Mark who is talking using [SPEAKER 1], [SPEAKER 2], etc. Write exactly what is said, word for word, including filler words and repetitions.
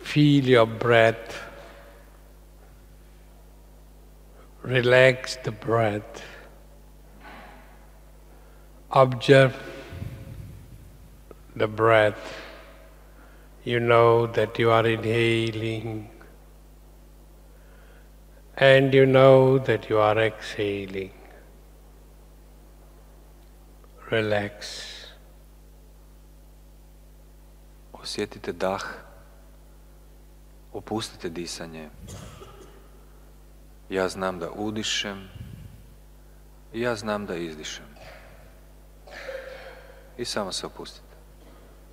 [SPEAKER 1] Feel your breath. Relax the breath. Observe the breath. You know that you are inhaling, and you know that you are exhaling. Relax.
[SPEAKER 2] Osjetite dah, opustite disanje. Ja znam da udišem i ja znam da izdišem. I samo se opustite.